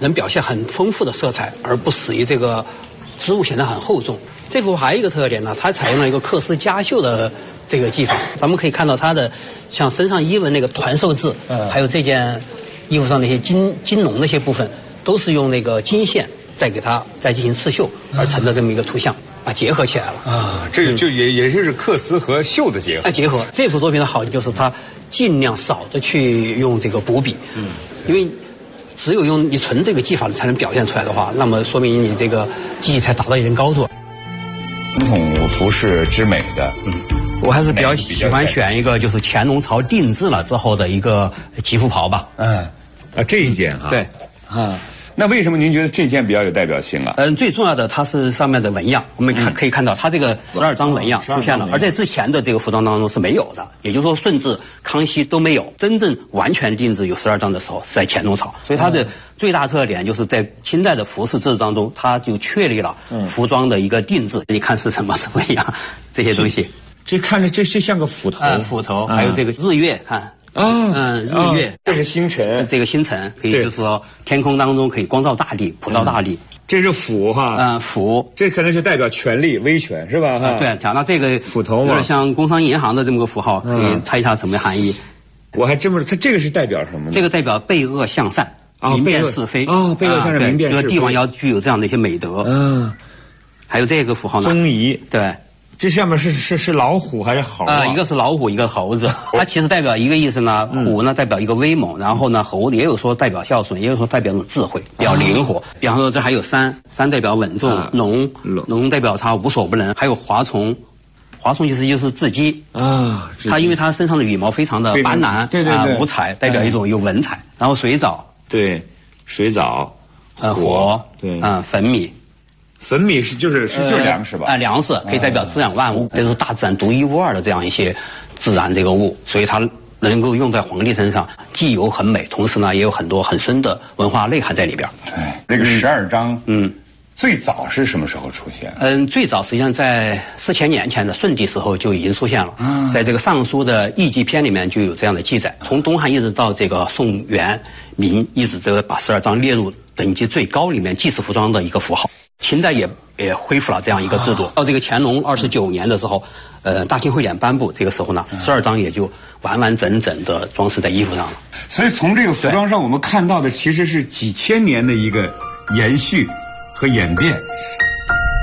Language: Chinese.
能表现很丰富的色彩，而不使于这个织物显得很厚重。这幅还有一个特点呢，它采用了一个缂丝夹绣的这个技法。咱们可以看到它的像身上衣纹那个团寿字，还有这件衣服上那些金龙那些部分，都是用那个金线再进行刺绣而成的这么一个图像，结合起来了啊。这就也就是缂丝和绣的结合。 结合。这幅作品的好就是它尽量少的去用这个补笔，因为只有用你纯这个技法才能表现出来的话，那么说明你这个技艺才达到一定高度。 传统服饰之美的， 我还是比较喜欢选一个就是乾隆朝定制了之后的一个吉服袍吧。 这一件啊。 对， 那为什么您觉得这件比较有代表性啊？ 最重要的它是上面的纹样，我们可以看到它这个12张纹样出现了，而在之前的这个服装当中是没有的，也就是说顺治、康熙都没有。真正完全定制有12张的时候是在乾隆朝，所以它的最大特点就是在清代的服饰制当中，它就确立了服装的一个定制。你看是什么纹样这些东西？ 这看着这像个斧头， 斧头，还有这个日月看。日月， 这是星辰， 这个星辰可以就是说天空当中可以光照大地，普照大地。 这是斧哈，斧，这可能是代表权力、威权是吧？ 对，讲到这个斧头嘛， 有点像工商银行的这么个符号，可以猜一下什么含义？ 我还真不知道，它这个是代表什么呢？ 这个代表备恶向善，明辨是非。 备恶向善，明辨是非。 这个帝王要具有这样的一些美德。还有这个符号呢？ 宗仪， 对。 这上面是老虎还是猴啊？ 一个是老虎，一个猴子。它其实代表一个意思呢，虎呢代表一个威猛，然后呢猴子也有说代表孝顺，也有说代表智慧，比较灵活。比方说这还有山代表稳重，龙代表它无所不能，还有华虫其实就是雉鸡啊。它因为它身上的羽毛非常的斑斓，对，五彩，代表一种有文采。然后水藻， 对，水藻， 火，对，粉米。 粉米就是粮食吧？ 粮食可以代表滋养万物，这是大自然独一无二的这样一些自然这个物，所以它能够用在皇帝身上，既有很美，同时呢也有很多很深的文化内涵在里边。 对，这个12章，最早是什么时候出现？ 最早实际上在4000年前的顺帝时候就已经出现了。在这个《尚书》的艺伎篇里面就有这样的记载。从东汉一直到这个宋元明，一直这个把12章列入等级最高里面祭祀服装的一个符号。秦代也恢复了这样一个制度。到这个乾隆29年的时候，大清会典颁布，这个时候呢，12章也就完完整整的装饰在衣服上了。 所以从这个服装上，我们看到的其实是几千年的一个延续和演变。